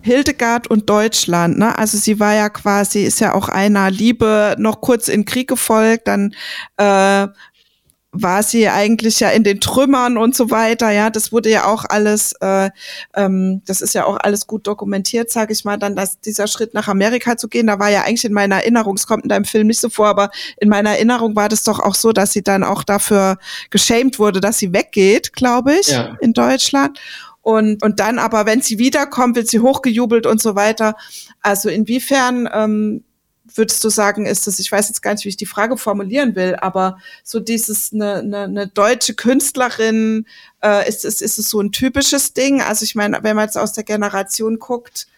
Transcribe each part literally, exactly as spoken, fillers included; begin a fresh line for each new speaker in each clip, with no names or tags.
Hildegard und Deutschland, ne? Also sie war ja quasi, ist ja auch einer Liebe noch kurz in Krieg gefolgt, dann äh, war sie eigentlich ja in den Trümmern und so weiter, ja, das wurde ja auch alles, äh, ähm, das ist ja auch alles gut dokumentiert, sage ich mal, dann dass dieser Schritt nach Amerika zu gehen, da war ja eigentlich in meiner Erinnerung, es kommt in deinem Film nicht so vor, aber in meiner Erinnerung war das doch auch so, dass sie dann auch dafür geschämt wurde, dass sie weggeht, glaube ich, ja. in Deutschland. Und, und dann aber, wenn sie wiederkommt, wird sie hochgejubelt und so weiter. Also inwiefern ähm, würdest du sagen, ist das, ich weiß jetzt gar nicht, wie ich die Frage formulieren will, aber so dieses, eine, eine, eine deutsche Künstlerin, äh, ist, ist, ist es so ein typisches Ding? Also ich meine, wenn man jetzt aus der Generation guckt,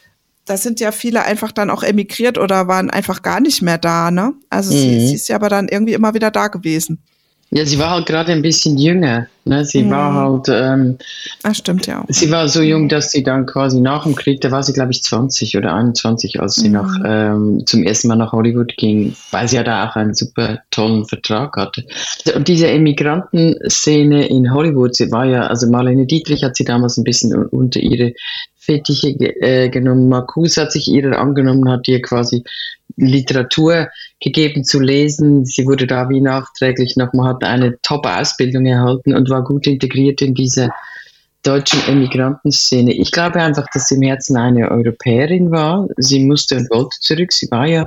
da sind ja viele einfach dann auch emigriert oder waren einfach gar nicht mehr da, ne? Also mhm. sie, sie ist ja aber dann irgendwie immer wieder da gewesen.
Ja, sie war halt gerade ein bisschen jünger. Ne? Sie mhm. war halt. Ähm,
Ach, stimmt ja auch.
Sie war so jung, dass sie dann quasi nach dem Krieg, da war sie, glaube ich, zwanzig oder einundzwanzig, als sie mhm. nach, ähm, zum ersten Mal nach Hollywood ging, weil sie ja da auch einen super tollen Vertrag hatte. Und diese Emigrantenszene in Hollywood, sie war ja, also Marlene Dietrich hat sie damals ein bisschen unter ihre Fettiche äh, genommen. Marcuse hat sich ihrer angenommen, hat ihr quasi Literatur gegeben zu lesen. Sie wurde da wie nachträglich nochmal, hat eine Top-Ausbildung erhalten und war gut integriert in diese deutschen Emigrantenszene. Ich glaube einfach, dass sie im Herzen eine Europäerin war. Sie musste und wollte zurück. Sie war ja,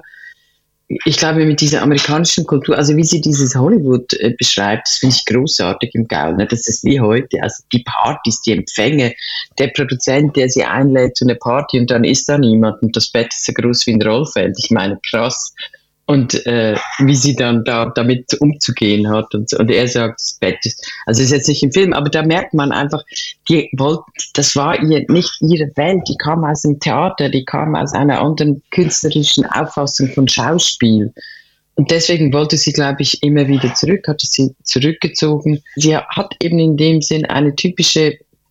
ich glaube, mit dieser amerikanischen Kultur, also wie sie dieses Hollywood äh, beschreibt, das finde ich großartig im Gaul. Ne? Das ist wie heute, also die Partys, die Empfänge, der Produzent, der sie einlädt zu einer Party und dann ist da niemand und das Bett ist so groß wie ein Rollfeld. Ich meine, krass. Und äh, wie sie dann da damit umzugehen hat und, und er sagt, das Bett ist, also ist jetzt nicht im Film, aber da merkt man einfach, die wollte, das war ihr nicht ihre Welt, die kam aus dem Theater, die kam aus einer anderen künstlerischen Auffassung von Schauspiel. Und deswegen wollte sie, glaube ich, immer wieder zurück, hatte sie zurückgezogen. Sie hat eben in dem Sinn eine typische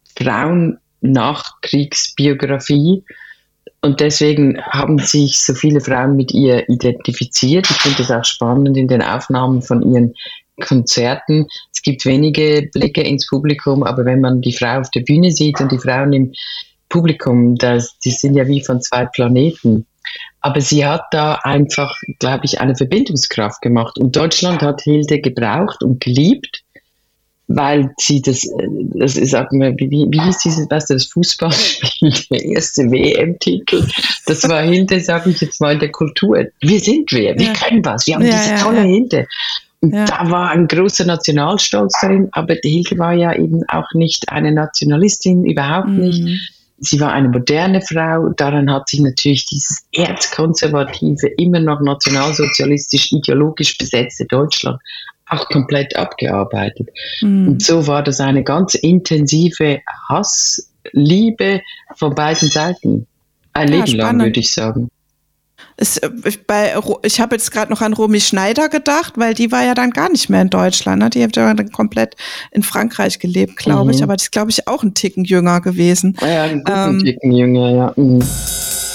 Frauen-Nachkriegsbiografie. Und deswegen haben sich so viele Frauen mit ihr identifiziert. Ich finde das auch spannend in den Aufnahmen von ihren Konzerten. Es gibt wenige Blicke ins Publikum, aber wenn man die Frau auf der Bühne sieht und die Frauen im Publikum, das, die sind ja wie von zwei Planeten. Aber sie hat da einfach, glaube ich, eine Verbindungskraft gemacht. Und Deutschland hat Hilde gebraucht und geliebt, weil sie das, das ist, sag mal, wie, wie hieß dieses, weißt du, das Fußballspiel, der erste W M-Titel, das war Hilde, sage ich jetzt mal, in der Kultur. Wir sind wer, wir ja. können was, wir haben ja, diese ja, tolle ja. Hilde. Und ja. da war ein großer Nationalstolz drin, aber die Hilde war ja eben auch nicht eine Nationalistin, überhaupt mhm. nicht. Sie war eine moderne Frau, daran hat sich natürlich dieses erzkonservative, immer noch nationalsozialistisch, ideologisch besetzte Deutschland auch komplett abgearbeitet. Mhm. Und so war das eine ganz intensive Hassliebe von beiden Seiten. Ein ja, Leben spannend. lang, würde ich sagen.
Es, ich bei, ich habe jetzt gerade noch an Romy Schneider gedacht, weil die war ja dann gar nicht mehr in Deutschland. Ne? Die hat ja dann komplett in Frankreich gelebt, glaube mhm. ich. Aber die ist, glaube ich, auch ein Ticken jünger gewesen.
Ja, ein guten ähm, Ticken jünger, ja. Mhm.